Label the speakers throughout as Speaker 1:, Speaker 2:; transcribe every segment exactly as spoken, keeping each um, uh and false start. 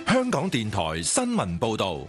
Speaker 1: 香港電台新聞報道。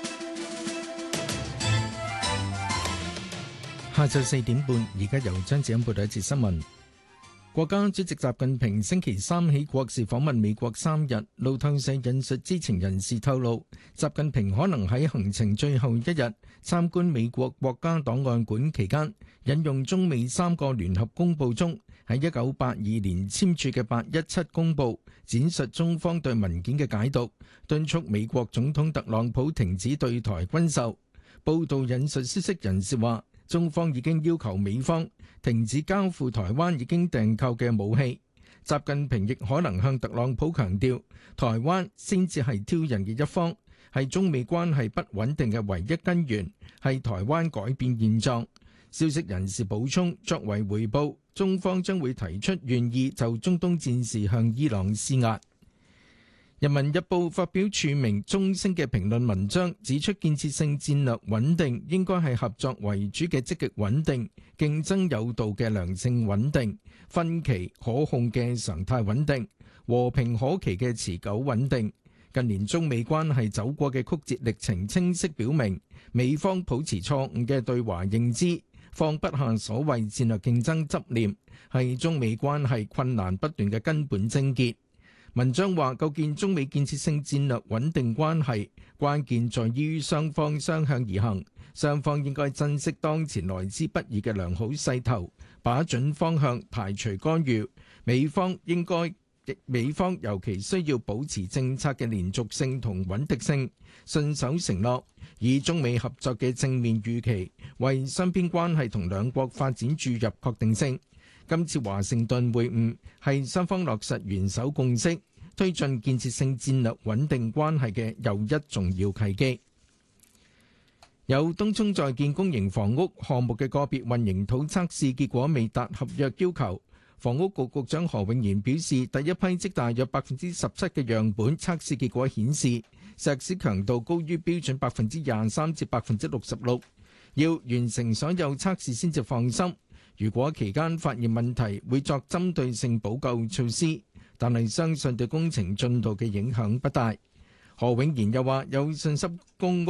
Speaker 2: 下晝四點半，而家由張子欣報道一節新聞。國家主席習近平星期三起國事訪問美國三日。路透社引述知情人士透露，習近平可能喺行程最後一日參觀美國國家檔案館期間，引用中美三個聯合公報中喺一九八二年簽署嘅八一七公報，展述中方對文件嘅解讀，敦促美國總統特朗普停止對台軍售。報道引述消息人士話，中方已經要求美方停止交付台灣已經訂購嘅武器。習近平亦可能向特朗普強調，台灣先至係挑釁嘅一方，係中美關係不穩定嘅唯一根源，係台灣改變現狀。消息人士補充，作為回報，中方將會提出願意就中東戰事向伊朗施壓。人民日報發表署名中聲嘅評論文章，指出建設性戰略穩定應該係合作為主嘅積極穩定，競爭有道嘅良性穩定，分歧可控嘅常態穩定，和平可期嘅持久穩定。近年中美關係走過嘅曲折歷程清晰表明，美方抱持錯誤嘅對華認知，放不下所謂戰略競爭執念，係中美關係困難不斷嘅根本症結。文章話，構建中美建設性戰略穩定關係，關鍵在於雙方相向而行，雙方應該珍惜當前來之不易嘅良好勢頭，把準方向，排除干預。美方應該，美方尤其需要保持政策嘅連續性同穩定性，信守承諾，以中美合作嘅正面預期，為雙邊關係同兩國發展注入確定性。今次華盛頓會晤係雙方落實元首共識，推進建設性戰略穩定關係嘅又一重要契機。有東涌在建公營房屋項目嘅個別混凝土測試結果未達合約要求，房屋局局長何永賢表示，第一批即大約百分之十七嘅樣本測試結果顯示，石屎強度高於標準百分之廿三至百分之六十六，要完成所有測試先至放心。如果期間發現問題，會作針對性補救措施，但係相信對工程進度嘅影響不大。何永賢又話有信心公屋